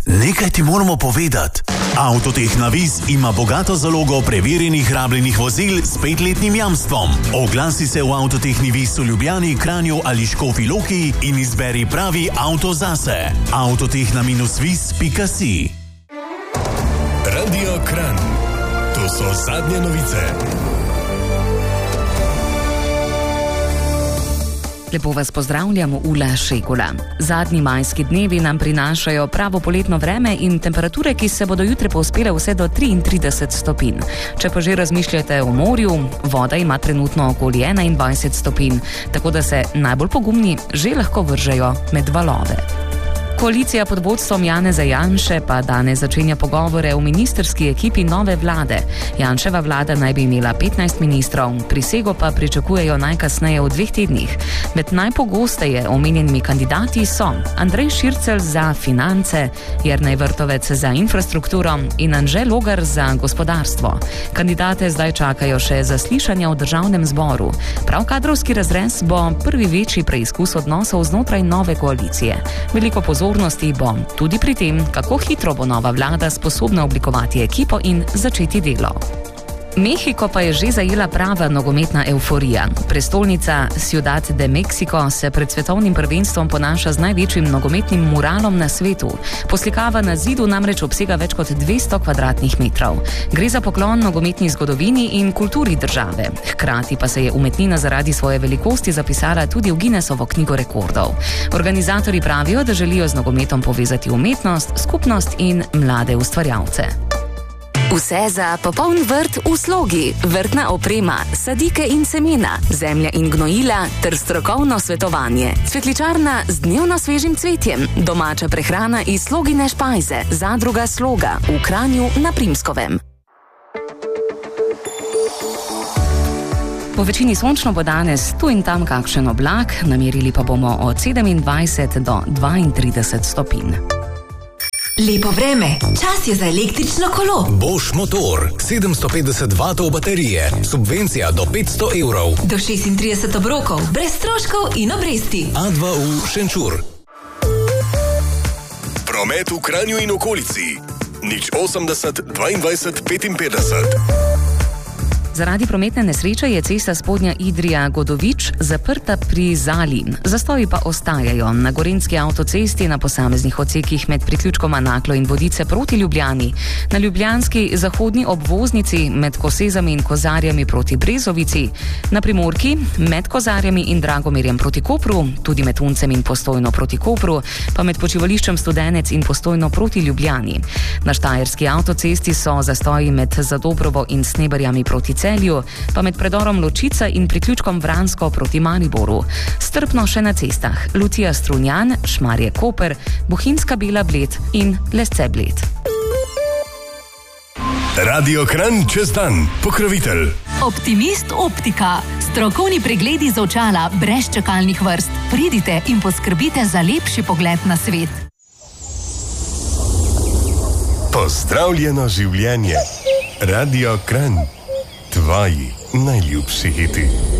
Nekaj ti moramo povedati. Avtotehna Vis ima bogato zalogo preverjenih rabljenih vozil s 5-letnim jamstvom. Oglasi se v Avtotehni Vis v Ljubljani, Kranju ali Škofji Loki in izberi pravi avto zase. Avtotehna-vis.si. Radio Kranj. To so zadnje novice. Lepo vas pozdravljam, Ula Šegula. Zadnji majski dnevi nam prinašajo pravo poletno vreme in temperature, ki se bodo jutri povzpele vse do 33 stopinj. Če pa že razmišljate o morju, voda ima trenutno okoli 21 stopinj, tako da se najbolj pogumni že lahko vržejo med valove. Koalicija pod vodstvom Janeza Janše pa danes začenja pogovore v ministrski ekipi nove vlade. Janševa vlada naj bi imela 15 ministrov, prisego pa pričakujejo najkasneje v 2 tednih. Med najpogosteje omenjenimi kandidati so Andrej Šircelj za finance, Jernej Vrtovec za infrastrukturo in Anže Logar za gospodarstvo. Kandidate zdaj čakajo še zaslišanja v državnem zboru. Prav kadrovski razrez bo prvi večji preizkus odnosov znotraj nove koalicije. Veliko pozornosti bo tudi pri tem, kako hitro bo nova vlada sposobna oblikovati ekipo in začeti delo. Mehiko pa je že zajela prava nogometna evforija. Prestolnica Ciudad de México se pred svetovnim prvenstvom ponaša z največjim nogometnim muralom na svetu. Poslikava na zidu namreč obsega več kot 200 kvadratnih metrov. Gre za poklon nogometni zgodovini in kulturi države. Hkrati pa se je umetnina zaradi svoje velikosti zapisala tudi v Guinnessovo knjigo rekordov. Organizatorji pravijo, da želijo z nogometom povezati umetnost, skupnost in mlade ustvarjalce. Vse za popoln vrt v slogi, vrtna oprema, sadike in semena, zemlja in gnojila ter strokovno svetovanje. Cvetličarna z dnevno svežim cvetjem, domača prehrana iz Slogine špajze, zadruga Sloga v Kranju na Primskovem. Po večini sončno bo danes tu in tam kakšen oblak, namerili pa bomo od 27 do 32 stopinj. Lepo vreme, čas je za električno kolo. Bosch motor, 750 W baterije, subvencija do 500 evrov. Do 36 obrokov, brez stroškov in obresti. A2U Šenčur. Promet v Kranju in okolici. 080 22 55. Zaradi prometne nesreče je cesta Spodnja Idrija-Godovič zaprta pri Zali. Zastoji pa ostajajo na gorenjski avtocesti na posameznih odsekih med priključkoma Naklo in Vodice proti Ljubljani, na ljubljanski zahodni obvoznici med Kosezami in Kozarjami proti Brezovici, na Primorki med Kozarjami in Dragomerjem proti Kopru, tudi med Uncem in Postojno proti Kopru, pa med počivališčem Studenec in Postojno proti Ljubljani. Na štajerski avtocesti so zastoji med Zadobrovo in Sneberjami proti Celju, pa med predorom Ločica in priključkom Vransko proti Mariboru. Strpno še na cestah Lucija Strunjan, Šmarje Koper, Bohinjska Bela Bled in Lesce Bled. Radio Kranj čez dan, pokrovitelj. Optimist optika. Strokovni pregledi za očala brez čakalnih vrst. Pridite in poskrbite za lepši pogled na svet. Pozdravljeno življenje. Radio Kranj. Tvoji najljubši hiti.